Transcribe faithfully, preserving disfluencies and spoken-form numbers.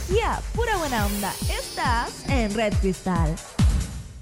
energía, pura buena onda. Estás en Red Cristal.